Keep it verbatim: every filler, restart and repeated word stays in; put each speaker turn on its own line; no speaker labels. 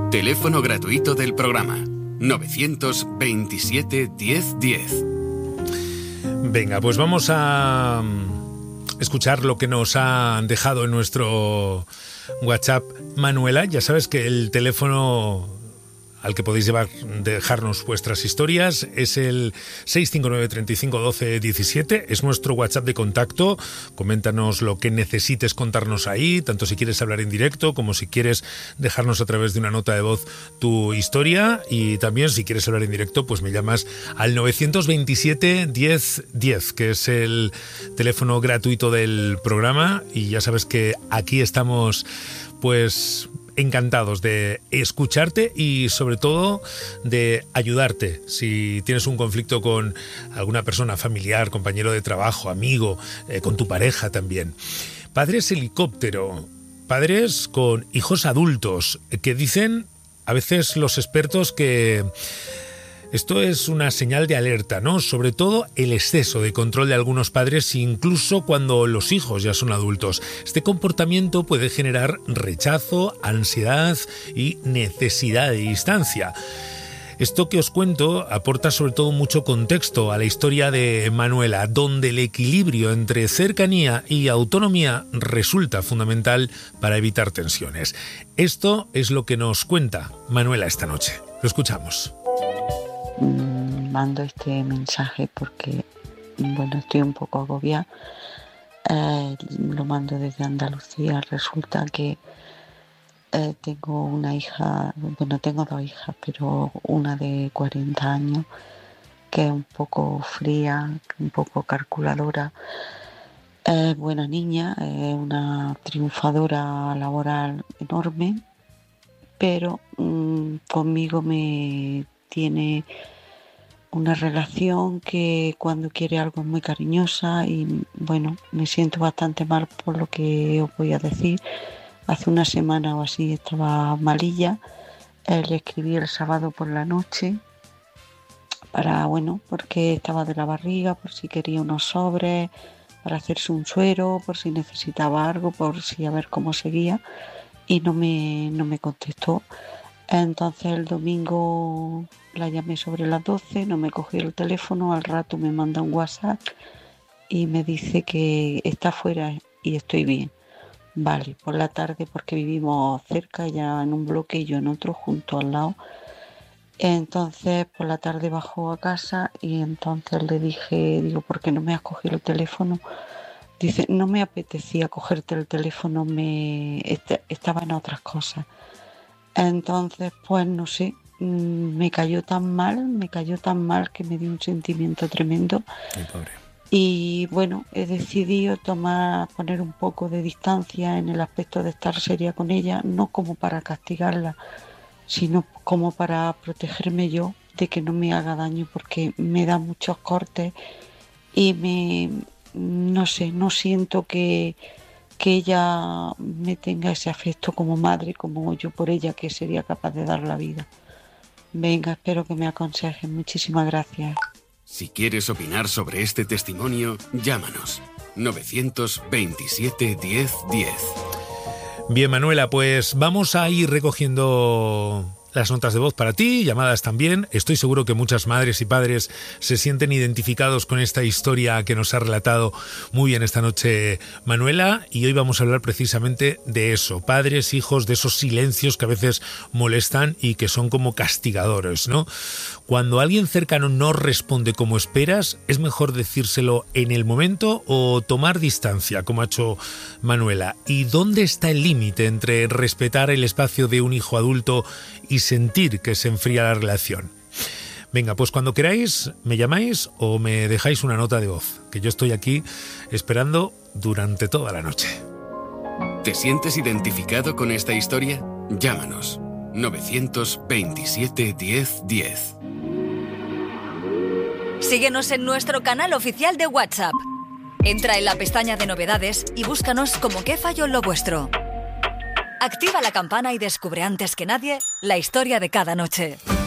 Teléfono gratuito del programa novecientos veintisiete diez diez.
Venga, pues vamos a escuchar lo que nos han dejado en nuestro WhatsApp. Manuela, ya sabes que el teléfono al que podéis llevar, dejarnos vuestras historias es el seis cinco nueve, treinta y cinco, doce, diecisiete. Es nuestro WhatsApp de contacto. Coméntanos lo que necesites contarnos ahí, tanto si quieres hablar en directo como si quieres dejarnos a través de una nota de voz tu historia, y también si quieres hablar en directo pues me llamas al novecientos veintisiete diez diez, que es el teléfono gratuito del programa, y ya sabes que aquí estamos pues encantados de escucharte y sobre todo de ayudarte. Si tienes un conflicto con alguna persona, familiar, compañero de trabajo, amigo, eh, con tu pareja también. Padres helicóptero, padres con hijos adultos, que dicen a veces los expertos que esto es una señal de alerta, ¿no? Sobre todo el exceso de control de algunos padres, incluso cuando los hijos ya son adultos. Este comportamiento puede generar rechazo, ansiedad y necesidad de distancia. Esto que os cuento aporta sobre todo mucho contexto a la historia de Manuela, donde el equilibrio entre cercanía y autonomía resulta fundamental para evitar tensiones. Esto es lo que nos cuenta Manuela esta noche. Lo escuchamos.
Mando este mensaje porque, bueno, estoy un poco agobiada. Eh, lo mando desde Andalucía. Resulta que eh, tengo una hija, bueno, tengo dos hijas, pero una de cuarenta años, que es un poco fría, un poco calculadora. Es buena niña, es una triunfadora laboral enorme, pero mmm, conmigo me tiene una relación que cuando quiere algo es muy cariñosa, y bueno, me siento bastante mal por lo que os voy a decir. Hace una semana o así estaba malilla. Eh, le escribí el sábado por la noche para, bueno, porque estaba de la barriga, por si quería unos sobres, para hacerse un suero, por si necesitaba algo, por si a ver cómo seguía, y no me, no me contestó. Entonces el domingo la llamé sobre las doce, no me cogió el teléfono, al rato me manda un WhatsApp y me dice que está fuera y estoy bien. Vale, por la tarde, porque vivimos cerca, ella en un bloque y yo en otro, junto al lado. Entonces por la tarde bajó a casa y entonces le dije, digo, ¿por qué no me has cogido el teléfono? Dice, no me apetecía cogerte el teléfono, me est- estaba en otras cosas. Entonces, pues no sé, me cayó tan mal, me cayó tan mal que me dio un sentimiento tremendo.
Ay, pobre.
Y bueno, he decidido tomar, poner un poco de distancia en el aspecto de estar seria con ella, no como para castigarla, sino como para protegerme yo de que no me haga daño, porque me da muchos cortes y me, no sé, no siento que... que ella me tenga ese afecto como madre, como yo por ella, que sería capaz de dar la vida. Venga, espero que me aconsejen. Muchísimas gracias.
Si quieres opinar sobre este testimonio, llámanos. novecientos veintisiete diez diez.
Bien, Manuela, pues vamos a ir recogiendo las notas de voz para ti, llamadas también. Estoy seguro que muchas madres y padres se sienten identificados con esta historia que nos ha relatado muy bien esta noche Manuela, y hoy vamos a hablar precisamente de eso, padres, hijos, de esos silencios que a veces molestan y que son como castigadores, ¿no? Cuando alguien cercano no responde como esperas, ¿es mejor decírselo en el momento o tomar distancia, como ha hecho Manuela? ¿Y dónde está el límite entre respetar el espacio de un hijo adulto y sentir que se enfría la relación? Venga, pues cuando queráis me llamáis o me dejáis una nota de voz, que yo estoy aquí esperando durante toda la noche.
¿Te sientes identificado con esta historia? Llámanos. novecientos veintisiete diez diez.
Síguenos en nuestro canal oficial de WhatsApp. Entra en la pestaña de novedades y búscanos como Qué Falló en Lo Vuestro. Activa la campana y descubre antes que nadie la historia de cada noche.